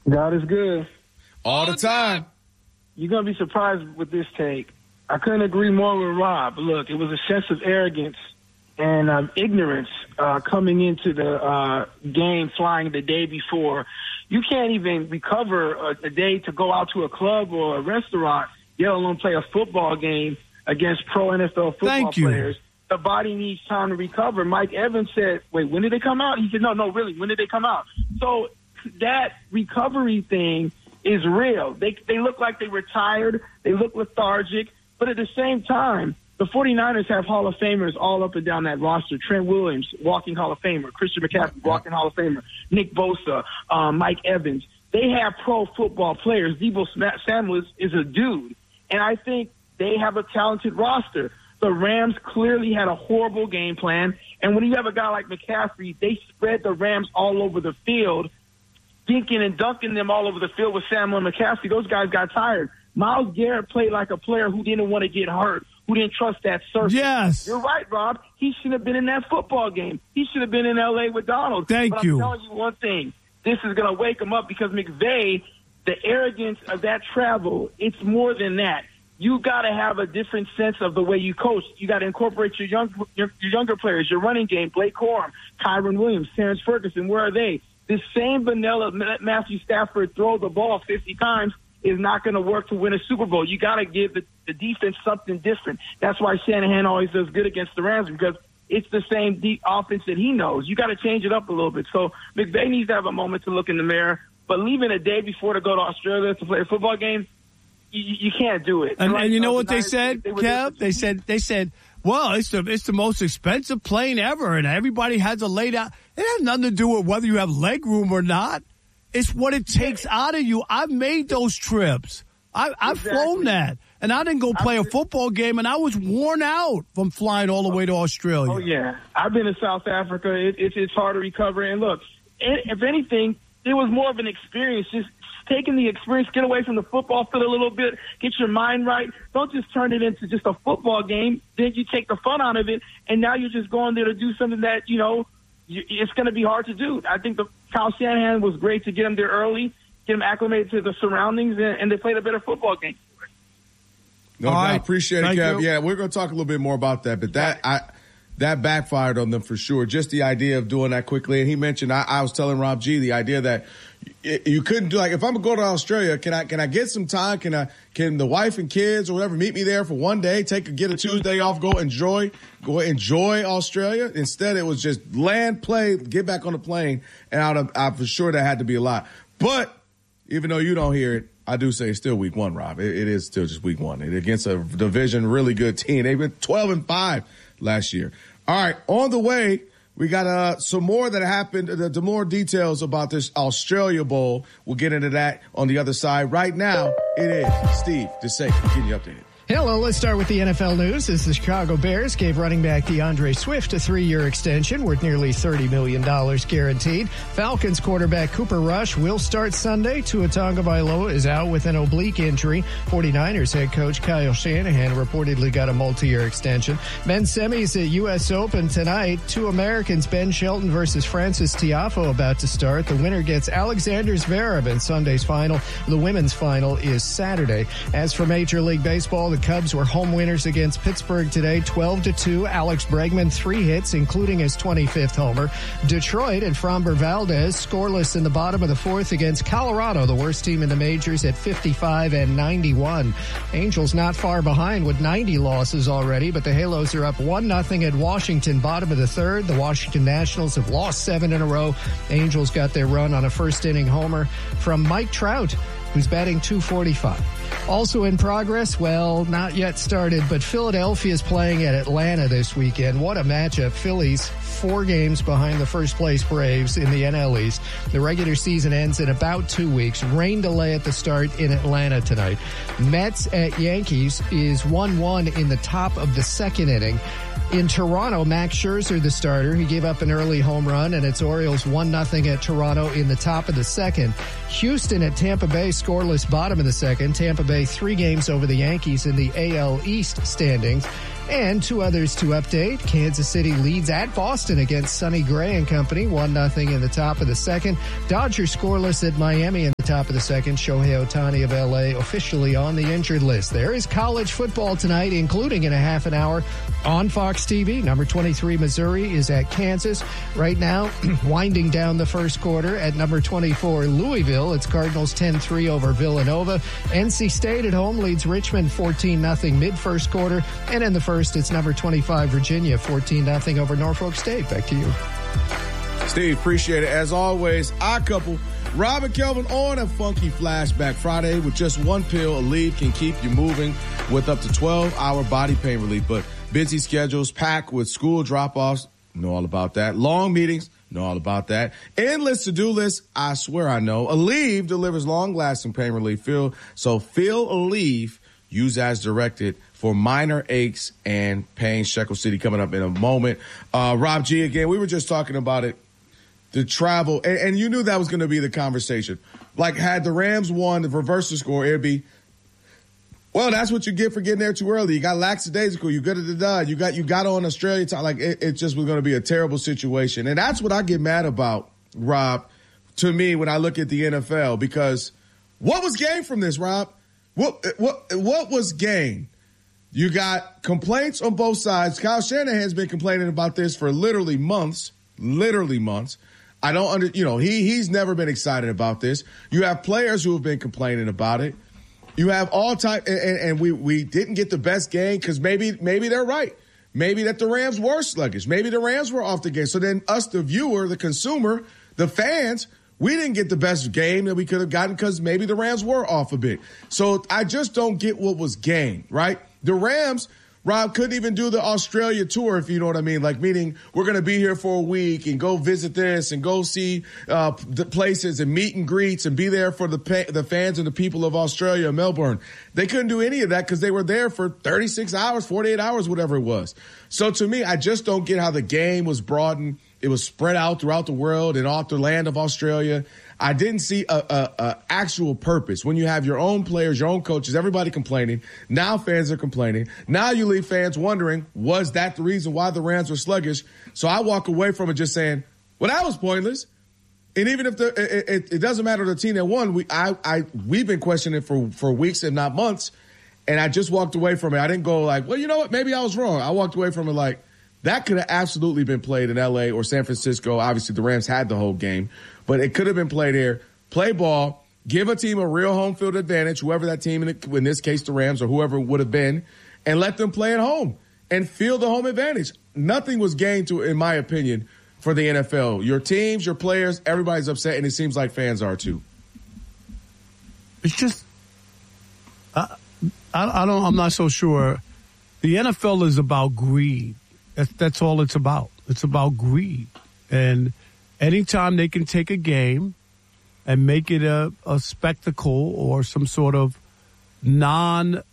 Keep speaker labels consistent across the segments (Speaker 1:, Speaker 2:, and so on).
Speaker 1: God is good.
Speaker 2: All the time.
Speaker 1: You're going to be surprised with this take. I couldn't agree more with Rob. Look, it was a sense of arrogance and ignorance coming into the game flying the day before. You can't even recover a day to go out to a club or a restaurant, let alone play a football game against pro NFL football players. The body needs time to recover. Mike Evans said, wait, when did they come out? He said, no, really, when did they come out? So that recovery thing is real. They look like they were tired. They look lethargic. But at the same time, the 49ers have Hall of Famers all up and down that roster. Trent Williams, walking Hall of Famer. Christian McCaffrey, walking Hall of Famer. Nick Bosa, Mike Evans. They have pro football players. Deebo Samuel is a dude. And I think they have a talented roster. The Rams clearly had a horrible game plan. And when you have a guy like McCaffrey, they spread the Rams all over the field, dinking and dunking them all over the field with Samuel and McCaffrey. Those guys got tired. Myles Garrett played like a player who didn't want to get hurt, who didn't trust that surface.
Speaker 3: Yes.
Speaker 1: You're right, Rob. He should have been in that football game. He should have been in L.A. with Donald.
Speaker 3: Thank you.
Speaker 1: I'm telling you one thing. This is going to wake him up because McVay, the arrogance of that travel, it's more than that. You got to have a different sense of the way you coach. You got to incorporate your younger players, your running game, Blake Corum, Kyron Williams, Terrence Ferguson. Where are they? This same vanilla Matthew Stafford throw the ball 50 times is not going to work to win a Super Bowl. You got to give the defense something different. That's why Shanahan always does good against the Rams, because it's the same deep offense that he knows. You got to change it up a little bit. So McVay needs to have a moment to look in the mirror. But leaving a day before to go to Australia to play a football game, you can't do it.
Speaker 3: And you know what they said, Kev? They said, well, it's the most expensive plane ever, and everybody has to lay down. It has nothing to do with whether you have leg room or not. It's what it takes out of you. I've made those trips. I've flown that. And I didn't go play a football game, and I was worn out from flying all the way to Australia.
Speaker 1: Oh, yeah. I've been to South Africa. It's hard to recover. And, look, if anything, it was more of an experience, just taking the experience, get away from the football field a little bit, get your mind right. Don't just turn it into just a football game. Then you take the fun out of it, and now you're just going there to do something that, it's going to be hard to do. I think Kyle Shanahan was great to get him there early, get him acclimated to the surroundings, and they played a better football game.
Speaker 2: No, I appreciate it, Kev. Yeah, we're going to talk a little bit more about that, but that backfired on them for sure. Just the idea of doing that quickly. And he mentioned, I was telling Rob G, the idea that you couldn't do, like, if I'm going to go to Australia, can I get some time? Can the wife and kids or whatever meet me there for one day, get a Tuesday off, go enjoy Australia? Instead, it was just land, play, get back on the plane. And I'm for sure that had to be a lot. But even though you don't hear it, I do say it's still week one, Rob. It is still just week one. Against a division, really good team. They've been 12-5 last year. All right, on the way, we got some more that happened, the more details about this Australia Bowl. We'll get into that on the other side. Right now, it is Steve DeSafe getting you updated.
Speaker 4: Hello, let's start with the NFL news. As the Chicago Bears gave running back DeAndre Swift a 3-year extension worth nearly $30 million guaranteed. Falcons quarterback Cooper Rush will start Sunday. Tua Tagovailoa is out with an oblique injury. 49ers head coach Kyle Shanahan reportedly got a multi-year extension. Men's semis at U.S. Open tonight. Two Americans, Ben Shelton versus Francis Tiafoe, about to start. The winner gets Alexander Zverev in Sunday's final. The women's final is Saturday. As for Major League Baseball, the Cubs were home winners against Pittsburgh today, 12-2. Alex Bregman, 3 hits, including his 25th homer. Detroit and Framber Valdez scoreless in the bottom of the 4th against Colorado, the worst team in the majors, at 55-91. Angels not far behind with 90 losses already, but the Halos are up 1-0 at Washington, bottom of the 3rd. The Washington Nationals have lost 7 in a row. Angels got their run on a first-inning homer from Mike Trout, who's batting .245. Also in progress, well, not yet started, but Philadelphia is playing at Atlanta this weekend. What a matchup. Phillies 4 games behind the first-place Braves in the NL East. The regular season ends in about 2 weeks. Rain delay at the start in Atlanta tonight. Mets at Yankees is 1-1 in the top of the 2nd inning. In Toronto, Max Scherzer, the starter, he gave up an early home run, and it's Orioles 1-0 at Toronto in the top of the 2nd. Houston at Tampa Bay, scoreless bottom of the 2nd. Tampa Bay 3 games over the Yankees in the AL East standings. And 2 others to update. Kansas City leads at Boston against Sonny Gray and company, 1-0 in the top of the 2nd. Dodgers scoreless at Miami in Top of the second, Shohei Ohtani of L.A. officially on the injured list. There is college football tonight, including in a half an hour on Fox TV. Number 23, Missouri, is at Kansas. Right now, winding down the first quarter at number 24, Louisville. It's Cardinals 10-3 over Villanova. NC State at home leads Richmond 14-0 mid-first quarter. And in the first, it's number 25, Virginia, 14-0 over Norfolk State. Back to you.
Speaker 2: Steve, appreciate it. As always, our couple, Rob and Kelvin, on a funky flashback Friday. With just one pill, Aleve can keep you moving with up to 12-hour body pain relief. But busy schedules, packed with school drop-offs, know all about that. Long meetings, know all about that. Endless to-do lists, I swear I know. Aleve delivers long-lasting pain relief. Feel Aleve, use as directed for minor aches and pains. Shekel City coming up in a moment. Rob G, again, we were just talking about it. The travel, and you knew that was going to be the conversation. Like, had the Rams won, the reverse the score, it'd be, well, that's what you get for getting there too early. You got lackadaisical, you got you got on Australia time. Like, it just was going to be a terrible situation. And that's what I get mad about, Rob, to me, when I look at the NFL, because what was gained from this, Rob? What was gained? You got complaints on both sides. Kyle Shanahan's been complaining about this for literally months. I don't he's never been excited about this. You have players who have been complaining about it. You have all type, and we didn't get the best game because maybe they're right. Maybe that the Rams were sluggish. Maybe the Rams were off the game. So then us, the viewer, the consumer, the fans, we didn't get the best game that we could have gotten because maybe the Rams were off a bit. So I just don't get what was gained, right? The Rams, Rob, couldn't even do the Australia tour, if you know what I mean. Like, meaning we're going to be here for a week and go visit this and go see the places and meet and greets and be there for the fans and the people of Australia and Melbourne. They couldn't do any of that because they were there for 36 hours, 48 hours, whatever it was. So to me, I just don't get how the game was broadened. It was spread out throughout the world and off the land of Australia. I didn't see a actual purpose. When you have your own players, your own coaches, everybody complaining. Now fans are complaining. Now you leave fans wondering, was that the reason why the Rams were sluggish? So I walk away from it just saying, well, that was pointless. And even if it doesn't matter the team that won, we've been questioning it for weeks and not months. And I just walked away from it. I didn't go like, well, you know what? Maybe I was wrong. I walked away from it like, that could have absolutely been played in L.A. or San Francisco. Obviously, the Rams had the whole game. But it could have been played here. Play ball. Give a team a real home field advantage, whoever that team, in this case the Rams or whoever it would have been, and let them play at home and feel the home advantage. Nothing was gained, in my opinion, for the NFL. Your teams, your players, everybody's upset, and it seems like fans are too.
Speaker 3: It's just, I'm not so sure. The NFL is about greed. That's all it's about. It's about greed. And anytime they can take a game and make it a spectacle or some sort of non-network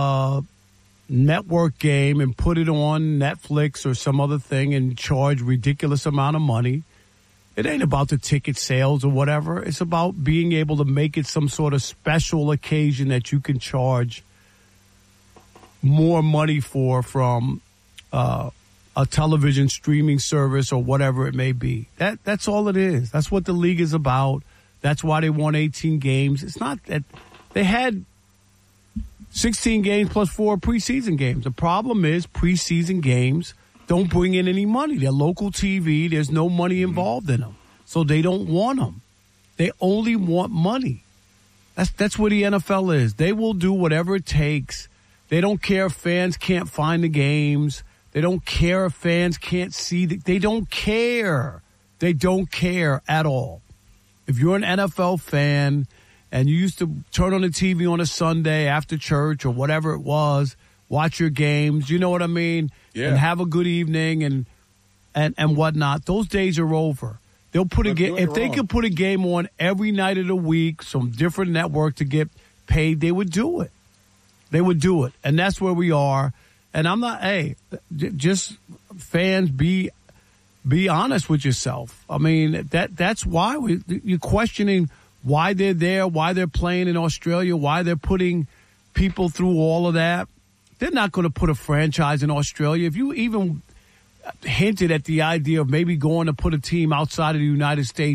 Speaker 3: game and put it on Netflix or some other thing and charge ridiculous amount of money, it ain't about the ticket sales or whatever. It's about being able to make it some sort of special occasion that you can charge more money from a television streaming service or whatever it may be. That's all it is. That's what the league is about. That's why they won 18 games. It's not that they had 16 games plus 4 preseason games. The problem is preseason games don't bring in any money. They're local TV. There's no money involved in them. So they don't want them. They only want money. That's where the NFL is. They will do whatever it takes. They don't care if fans can't find the games. They don't care if fans can't see. They don't care. They don't care at all. If you're an NFL fan and you used to turn on the TV on a Sunday after church or whatever it was, watch your games, you know what I mean? Yeah. And have a good evening and whatnot. Those days are over. They'll put a game. If they could put a game on every night of the week, some different network to get paid, they would do it. They would do it. And that's where we are. And I'm not, just fans, be honest with yourself. I mean, that's why you're questioning why they're there, why they're playing in Australia, why they're putting people through all of that. They're not going to put a franchise in Australia. If you even hinted at the idea of maybe going to put a team outside of the United States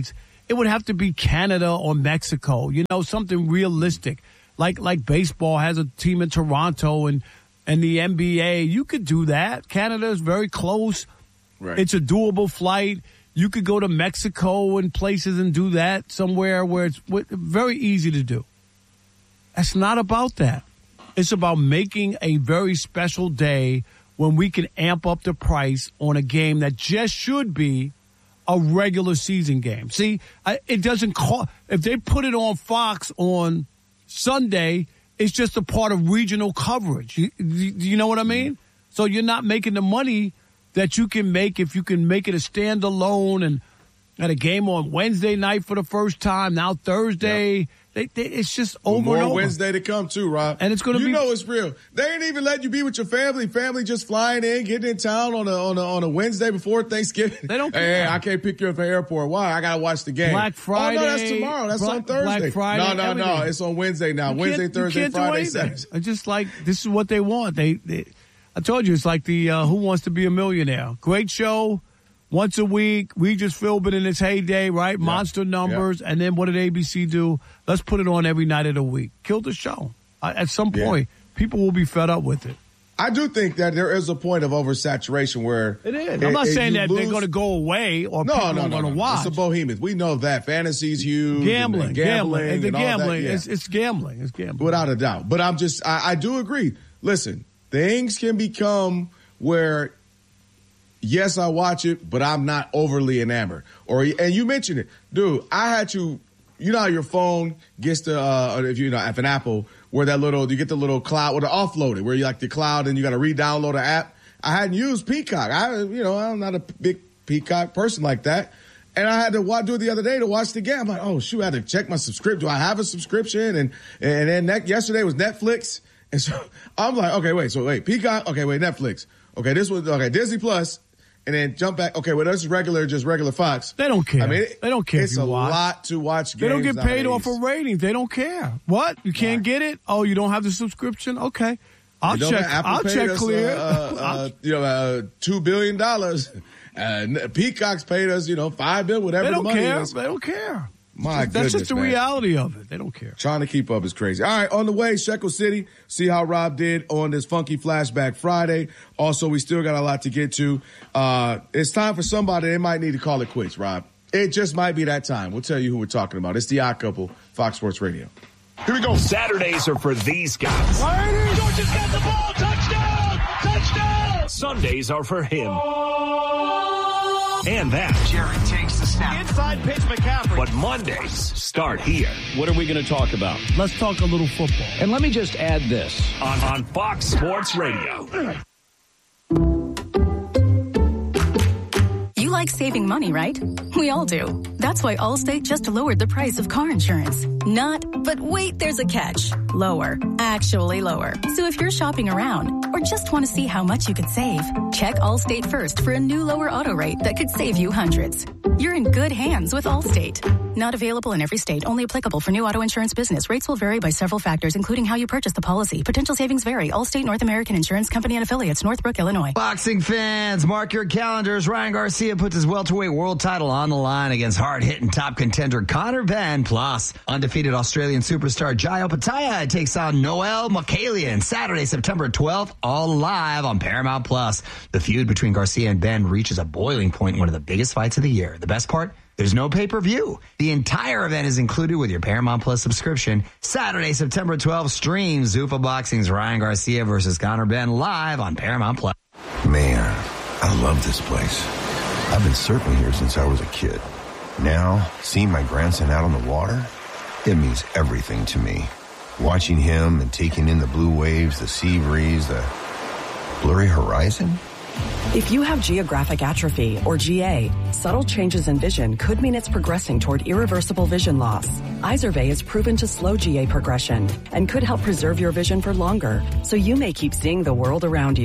Speaker 3: it would have to be Canada or Mexico, something realistic. Like baseball has a team in Toronto and the NBA. You could do that. Canada is very close.
Speaker 2: Right.
Speaker 3: It's a doable flight. You could go to Mexico and places and do that somewhere where it's very easy to do. That's not about that. It's about making a very special day when we can amp up the price on a game that just should be a regular season game. See, it doesn't cost. If they put it on Fox on Sunday, it's just a part of regional coverage. You know what I mean? So you're not making the money that you can make if you can make it a standalone and at a game on Wednesday night for the first time. Now Thursday. Yep. It's just over and over.
Speaker 2: More Wednesday to come too, Rob.
Speaker 3: And it's going to be.
Speaker 2: You know it's real. They ain't even letting you be with your family. Family just flying in, getting in town on a Wednesday before Thanksgiving.
Speaker 3: They don't care.
Speaker 2: Hey, I can't pick you up at the airport. Why? I got to watch the game.
Speaker 3: Black Friday.
Speaker 2: Oh, no, that's tomorrow. That's on Thursday.
Speaker 3: Black Friday.
Speaker 2: No. It's on Wednesday now. Wednesday, Thursday, Friday, Saturday.
Speaker 3: It's just like this is what they want. I told you it's like the Who Wants to Be a Millionaire. Great show. Once a week, Regis Philbin in its heyday, right? Yeah. Monster numbers. Yeah. And then what did ABC do? Let's put it on every night of the week. Kill the show. At some point, people will be fed up with it.
Speaker 2: I do think that there is a point of oversaturation where
Speaker 3: it is. I'm not saying that they're going to go away or people are going to watch.
Speaker 2: It's a bohemian. We know that. Fantasy's huge.
Speaker 3: Gambling.
Speaker 2: It's gambling.
Speaker 3: Yeah. It's gambling. It's gambling.
Speaker 2: Without a doubt. But I do agree. Listen, things can become where, yes, I watch it, but I'm not overly enamored. And you mentioned it. Dude, I had to, how your phone gets to, if an Apple, where you get the little cloud, or the offloaded, where you like the cloud and you got to re-download an app. I hadn't used Peacock. I'm not a big Peacock person like that. And I had to do it the other day to watch the game. I'm like, oh, shoot, I had to check my subscription. Do I have a subscription? And then yesterday was Netflix. And so I'm like, okay, Peacock. Okay, wait, Netflix. Okay, Disney Plus. And then jump back. Okay, well, that's just regular Fox.
Speaker 3: They don't care. They don't care.
Speaker 2: It's a lot to watch games.
Speaker 3: They don't get paid
Speaker 2: nowadays.
Speaker 3: Off of ratings. They don't care. What? You can't get it? Oh, you don't have the subscription? Okay. I'll check clear.
Speaker 2: $2 billion. Peacock's paid us, $5 billion, whatever the money is.
Speaker 3: They don't care.
Speaker 2: That's
Speaker 3: just the reality of it. They don't care.
Speaker 2: Trying to keep up is crazy. All right, on the way, Shekel City. See how Rob did on this Funky Flashback Friday. Also, we still got a lot to get to. It's time for somebody. They might need to call it quits, Rob. It just might be that time. We'll tell you who we're talking about. It's the Odd Couple, Fox Sports Radio.
Speaker 5: Here we go. Saturdays are for these guys.
Speaker 6: Georgia's got the ball. Touchdown! Touchdown!
Speaker 5: Sundays are for him. And that.
Speaker 6: Jared takes the snap. Inside pitch, McCaffrey.
Speaker 5: But Mondays start here.
Speaker 7: What are we going to talk about?
Speaker 3: Let's talk a little football.
Speaker 7: And let me just add this.
Speaker 5: On Fox Sports Radio.
Speaker 8: You like saving money, right? We all do. That's why Allstate just lowered the price of car insurance. But wait, there's a catch. Lower. Actually lower. So if you're shopping around or just want to see how much you could save, check Allstate first for a new lower auto rate that could save you hundreds. You're in good hands with Allstate. Not available in every state. Only applicable for new auto insurance business. Rates will vary by several factors, including how you purchase the policy. Potential savings vary. Allstate North American Insurance Company and affiliates. Northbrook, Illinois.
Speaker 9: Boxing fans, mark your calendars. Ryan Garcia puts his welterweight world title on the line against hard-hitting top contender Conor Benn. Plus, undefeated Australian superstar Jai Opetaia takes on Noel Mokalian Saturday, September 12th, all live on Paramount Plus. The feud between Garcia and Benn reaches a boiling point in one of the biggest fights of the year. The best part? There's no pay-per-view. The entire event is included with your Paramount Plus subscription. Saturday, September 12th, stream Zuffa Boxing's Ryan Garcia versus Conor Benn live on Paramount Plus.
Speaker 10: Man, I love this place. I've been surfing here since I was a kid. Now, seeing my grandson out on the water, it means everything to me. Watching him and taking in the blue waves, the sea breeze, the blurry horizon.
Speaker 11: If you have geographic atrophy, or GA, subtle changes in vision could mean it's progressing toward irreversible vision loss. Izervay is proven to slow GA progression and could help preserve your vision for longer, so you may keep seeing the world around you.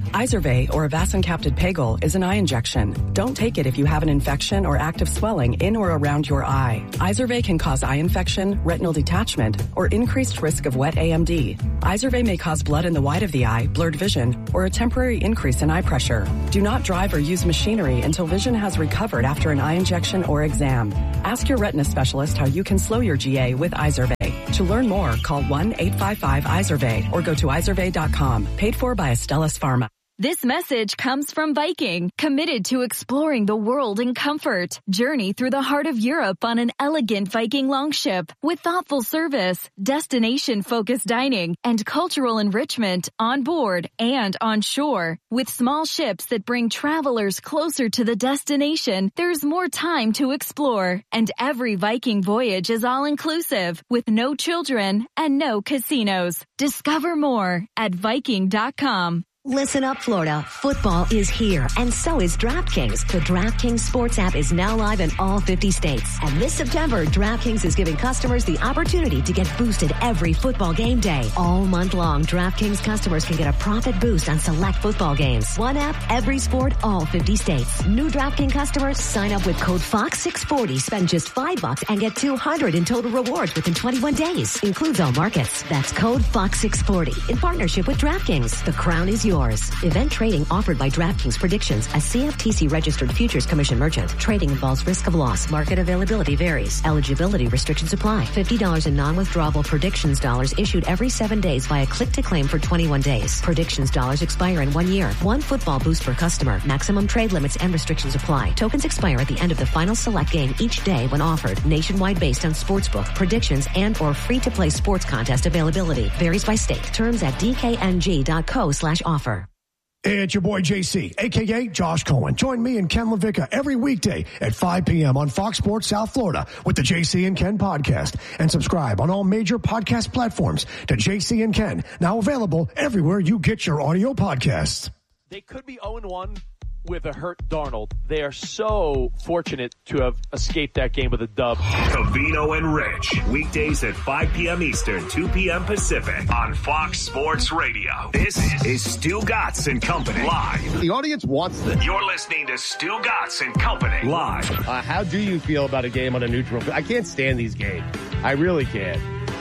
Speaker 11: Izervay, or avacincaptad pegol, is an eye injection. Don't take it if you have an infection or active swelling in or around your eye. Izervay can cause eye infection, retinal detachment, or increased risk of wet AMD. Izervay may cause blood in the white of the eye, blurred vision, or a temporary increase in eye pressure. Do not drive or use machinery until vision has recovered after an eye injection or exam. Ask your retina specialist how you can slow your GA with Izervay. To learn more, call 1-855-IZERVAY or go to izervay.com. Paid for by Astellas Pharma.
Speaker 12: This message comes from Viking, committed to exploring the world in comfort. Journey through the heart of Europe on an elegant Viking longship with thoughtful service, destination-focused dining, and cultural enrichment on board and on shore. With small ships that bring travelers closer to the destination, there's more time to explore. And every Viking voyage is all-inclusive, with no children and no casinos. Discover more at Viking.com.
Speaker 13: Listen up, Florida. Football is here, and so is DraftKings. The DraftKings Sports app is now live in all 50 states. And this September, DraftKings is giving customers the opportunity to get boosted every football game day. All month long, DraftKings customers can get a profit boost on select football games. One app, every sport, all 50 states. New DraftKings customers sign up with code FOX640, spend just $5 and get $200 in total rewards within 21 days. Includes all markets. That's code FOX640 in partnership with DraftKings. The crown is yours. Event trading offered by DraftKings Predictions, a CFTC registered futures commission merchant. Trading involves risk of loss. Market availability varies. Eligibility restrictions apply. $50 in non-withdrawable Predictions dollars issued every 7 days via click to claim for 21 days. Predictions dollars expire in 1 year. One football boost per customer. Maximum trade limits and restrictions apply. Tokens expire at the end of the final select game each day when offered. Nationwide based on sportsbook, predictions, and or free-to-play sports contest availability. Varies by state. Terms at dkng.co/offer.
Speaker 14: Hey, it's your boy JC, a.k.a. Josh Cohen. Join me and Ken LaVicka every weekday at 5 p.m. on Fox Sports South Florida with the JC and Ken podcast. And subscribe on all major podcast platforms to JC and Ken, now available everywhere you get your audio podcasts.
Speaker 15: They could be 0-1 with a hurt Darnold. They are so fortunate to have escaped that game with a dub.
Speaker 5: Covino and Rich, weekdays at 5 p.m. Eastern, 2 p.m. Pacific on Fox Sports Radio. This is Stu Gatz and Company live.
Speaker 16: The audience wants this.
Speaker 5: You're listening to Stu Gatz and Company live.
Speaker 16: How do you feel about a game on a neutral? I can't stand these games. I really can't.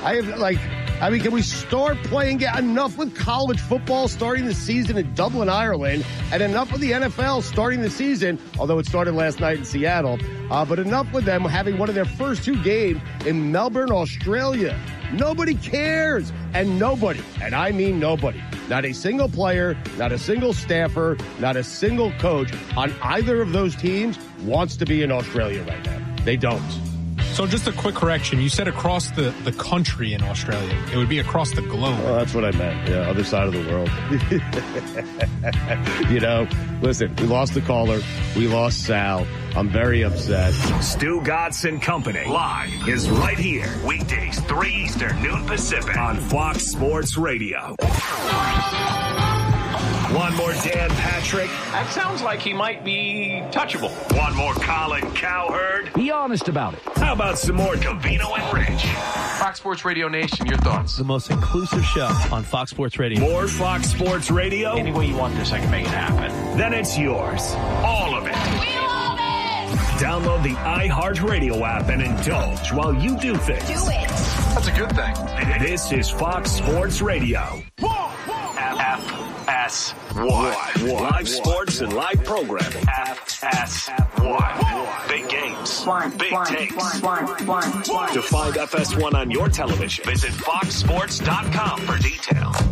Speaker 16: Can we start playing enough with college football starting the season in Dublin, Ireland, and enough with the NFL starting the season, although it started last night in Seattle, but enough with them having one of their first two games in Melbourne, Australia. Nobody cares. And nobody, and I mean nobody, not a single player, not a single staffer, not a single coach on either of those teams wants to be in Australia right now. They don't.
Speaker 17: So just a quick correction. You said across the country in Australia. It would be across the globe.
Speaker 16: Oh, that's what I meant. Yeah, other side of the world. Listen, we lost the caller. We lost Sal. I'm very upset.
Speaker 5: Stu Gatz and Company live is right here. Weekdays, 3 Eastern, noon Pacific on Fox Sports Radio. One more Dan Patrick.
Speaker 18: That sounds like he might be touchable.
Speaker 5: One more Colin Cowherd.
Speaker 7: Be honest about it.
Speaker 5: How about some more Covino and Rich?
Speaker 18: Fox Sports Radio Nation, your thoughts?
Speaker 15: The most inclusive show on Fox Sports Radio.
Speaker 5: More Fox Sports Radio?
Speaker 18: Any way you want this, I can make it happen.
Speaker 5: Then it's yours. All of it.
Speaker 6: We love it!
Speaker 5: Download the iHeartRadio app and indulge while you do things.
Speaker 6: Do it.
Speaker 18: That's a good thing.
Speaker 5: This is Fox Sports Radio. FS1. Live sports and live programming. FS1. Big games. Big takes. To find FS1 on your television, visit foxsports.com for details.